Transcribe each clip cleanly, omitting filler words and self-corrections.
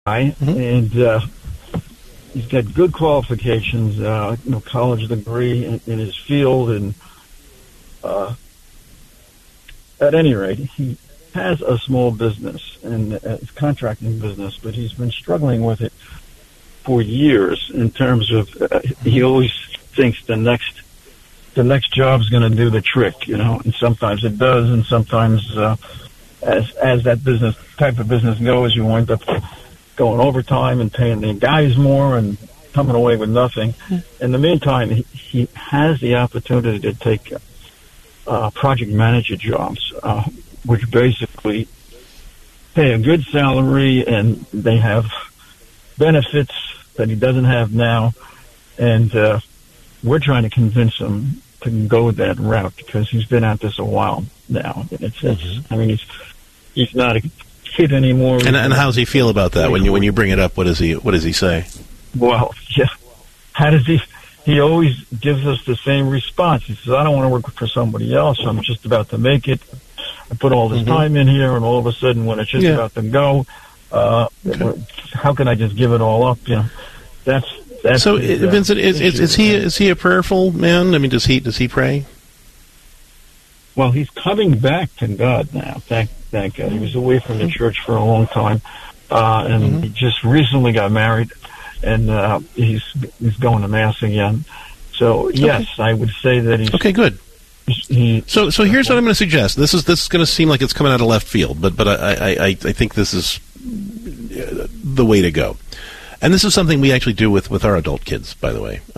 and he's got good qualifications, college degree in his field, and at any rate, he has a small business and it's contracting business, but he's been struggling with it for years in terms of he always thinks the next job's going to do the trick, and sometimes it does, and sometimes as that type of business goes, you wind up going overtime and paying the guys more and coming away with nothing. In the meantime, he has the opportunity to take project manager jobs, which basically pay a good salary, and they have benefits that he doesn't have now. And we're trying to convince him to go that route because he's been at this a while now. He's not a kid anymore. And how does he feel about that when you bring it up? What does he say? Well, yeah. How does he? He always gives us the same response. He says, "I don't want to work for somebody else. I'm just about to make it. I put all this time in here, and all of a sudden, when it's just about to go, how can I just give it all up?" That's so. Vincent, is he a prayerful man? I mean, does he pray? Well, he's coming back to God now. Thank God. He was away from the church for a long time, and he just recently got married, and he's going to Mass again. So yes, I would say that he's okay. Good. So here's what I'm going to suggest. This is going to seem like it's coming out of left field, but I think this is the way to go. And this is something we actually do with our adult kids, by the way.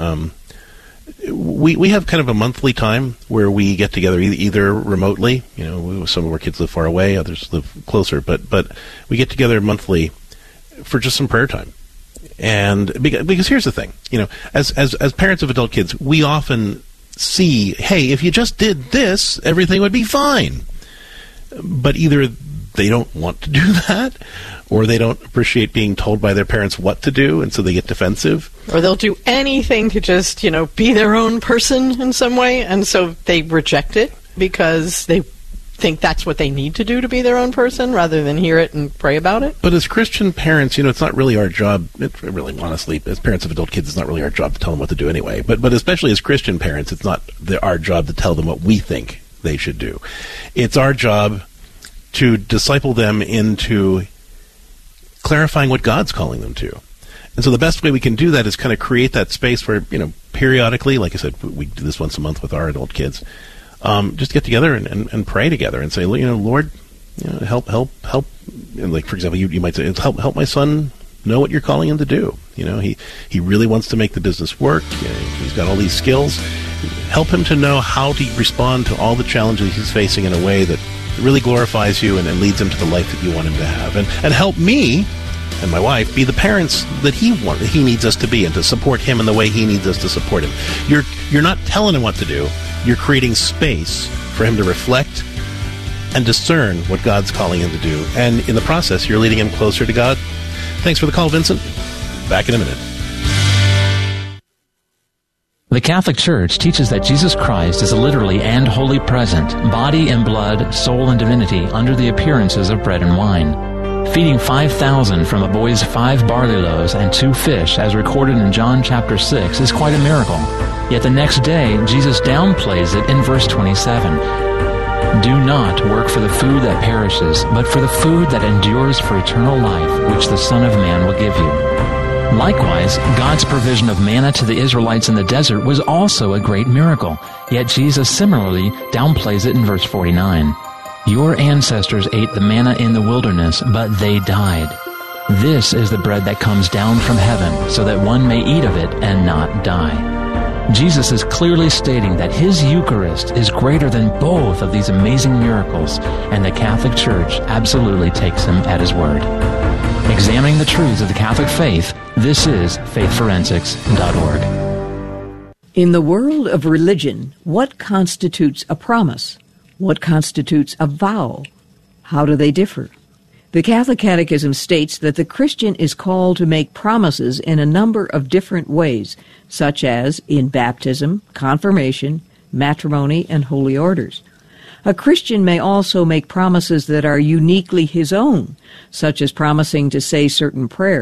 We have kind of a monthly time where we get together either remotely. Some of our kids live far away, others live closer, but we get together monthly for just some prayer time. And because here's the thing, as parents of adult kids, we often see, hey, if you just did this, everything would be fine. But either they don't want to do that, or they don't appreciate being told by their parents what to do, and so they get defensive. Or they'll do anything to just, be their own person in some way, and so they reject it because they think that's what they need to do to be their own person rather than hear it and pray about it. But as Christian parents, it's not really our job, really honestly, as parents of adult kids, it's not really our job to tell them what to do anyway. But especially as Christian parents, it's not our job to tell them what we think they should do. It's our job to disciple them into clarifying what God's calling them to. And so the best way we can do that is kind of create that space where, periodically, like I said, we do this once a month with our adult kids, just get together and pray together and say, Lord, help. And like, for example, you might say, help my son know what you're calling him to do. He really wants to make the business work. He's got all these skills. Help him to know how to respond to all the challenges he's facing in a way that really glorifies you and leads him to the life that you want him to have. And help me and my wife be the parents that he needs us to be, and to support him in the way he needs us to support him. You're not telling him what to do. You're creating space for him to reflect and discern what God's calling him to do. And in the process, you're leading him closer to God. Thanks for the call, Vincent. Back in a minute. The Catholic Church teaches that Jesus Christ is literally and wholly present, body and blood, soul and divinity, under the appearances of bread and wine. Feeding 5,000 from a boy's 5 barley loaves and 2 fish, as recorded in John chapter 6, is quite a miracle. Yet the next day, Jesus downplays it in verse 27. Do not work for the food that perishes, but for the food that endures for eternal life, which the Son of Man will give you. Likewise, God's provision of manna to the Israelites in the desert was also a great miracle, yet Jesus similarly downplays it in verse 49. Your ancestors ate the manna in the wilderness, but they died. This is the bread that comes down from heaven, so that one may eat of it and not die. Jesus is clearly stating that his Eucharist is greater than both of these amazing miracles, and the Catholic Church absolutely takes him at his word. Examining the truths of the Catholic faith, this is faithforensics.org. In the world of religion, what constitutes a promise? What constitutes a vow? How do they differ? The Catholic Catechism states that the Christian is called to make promises in a number of different ways, such as in baptism, confirmation, matrimony, and holy orders. A Christian may also make promises that are uniquely his own, such as promising to say certain prayers